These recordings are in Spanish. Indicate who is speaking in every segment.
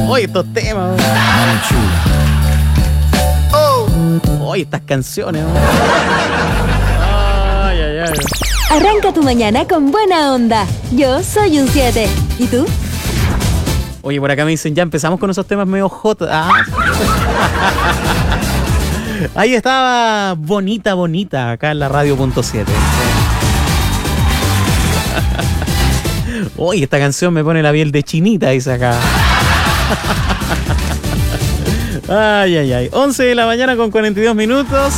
Speaker 1: Oye, estos temas. Oye, estas canciones. Ay, ay, ay.
Speaker 2: Arranca tu mañana con buena onda. Yo soy un 7. ¿Y tú?
Speaker 1: Oye, por acá me dicen, ya empezamos con esos temas medio hot. Ahí estaba Bonita, Bonita, acá en la radio.7. Oye, esta canción me pone la piel de chinita, dice acá. Ay, ay, ay. 11 de la mañana con 42 minutos.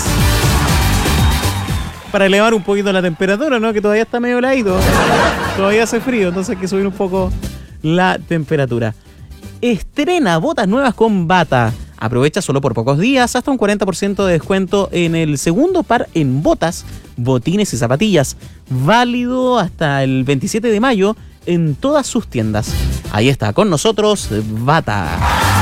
Speaker 1: Para elevar un poquito la temperatura, ¿no? Que todavía está medio heladito. Todavía hace frío, entonces hay que subir un poco la temperatura. Estrena botas nuevas con Bata. Aprovecha solo por pocos días hasta un 40% de descuento en el segundo par en botas, botines y zapatillas. Válido hasta el 27 de mayo en todas sus tiendas. Ahí está con nosotros Bata.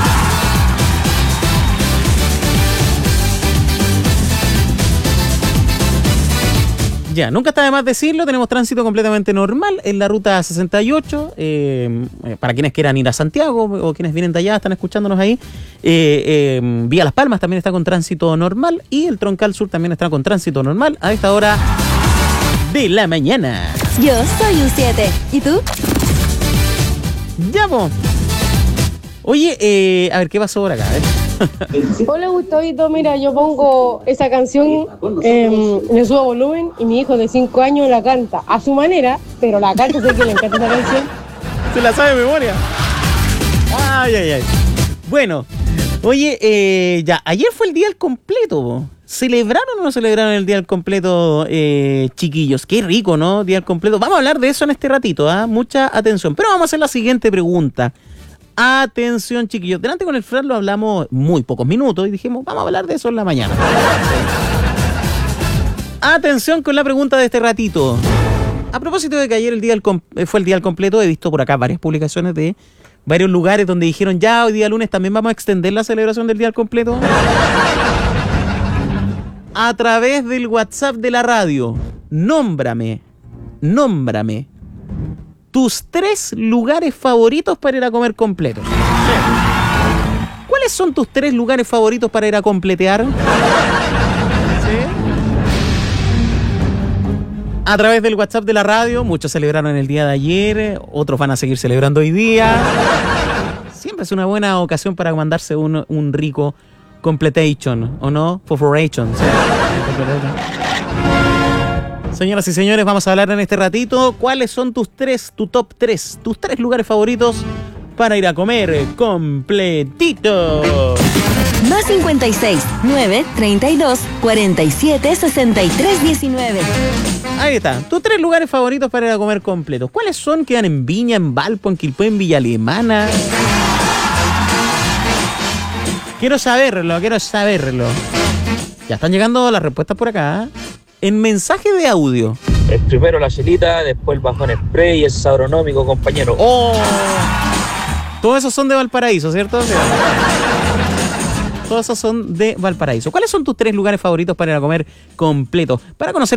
Speaker 1: Ya, nunca está de más decirlo, tenemos tránsito completamente normal en la ruta 68, para quienes quieran ir a Santiago o quienes vienen de allá, están escuchándonos ahí. Vía Las Palmas también está con tránsito normal y el Troncal Sur también está con tránsito normal a esta hora de la mañana.
Speaker 2: Yo soy un 7. ¿Y tú?
Speaker 1: Ya, po. Oye, a ver, ¿qué pasó por acá?
Speaker 3: Hola Gustavito, mira, yo pongo esa canción, le subo volumen y mi hijo de 5 años la canta a su manera, pero la canta, sé que le encanta esa canción.
Speaker 1: Se la sabe de memoria. Ay, ay, ay. Bueno, oye, ya, ayer fue el día al completo, po. ¿Celebraron o no celebraron el día al completo, chiquillos? Qué rico, ¿no? Día al completo. Vamos a hablar de eso en este ratito, ¿ah? Mucha atención. Pero vamos a hacer la siguiente pregunta. Atención, chiquillos. Delante con el Fran lo hablamos muy pocos minutos y dijimos, vamos a hablar de eso en la mañana. Atención con la pregunta de este ratito. A propósito de que ayer fue el día al completo, he visto por acá varias publicaciones de varios lugares donde dijeron, ya hoy día lunes también vamos a extender la celebración del día al completo. A través del WhatsApp de la radio, nómbrame tus 3 lugares favoritos para ir a comer completo. ¿Cuáles son tus 3 lugares favoritos para ir a completear? ¿Sí? A través del WhatsApp de la radio, muchos celebraron el día de ayer, otros van a seguir celebrando hoy día. Siempre es una buena ocasión para mandarse un rico completation, ¿o no? Foforation. ¿Sí? Señoras y señores, vamos a hablar en este ratito cuáles son tu top 3, tus 3 lugares favoritos para ir a comer completito.
Speaker 2: Más 56 9 32 47 63 19.
Speaker 1: Ahí está, tus 3 lugares favoritos para ir a comer completos. ¿Cuáles son? Quedan en Viña, en Valpo, en Quilpué, en Villa Alemana. Quiero saberlo. Ya están llegando las respuestas por acá. En mensaje de audio.
Speaker 4: Es primero la chelita, después el bajón spray y el sabronómico, compañero.
Speaker 1: ¡Oh! Todos esos son de Valparaíso, ¿cierto? Todos esos son de Valparaíso. ¿Cuáles son tus 3 lugares favoritos para ir a comer completo? Para conocer